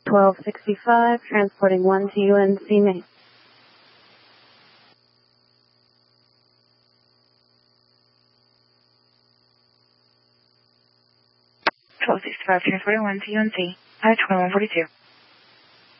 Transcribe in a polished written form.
1265, transporting 1 to UNC Main. 1265, transporting 1 to UNC, at 2142.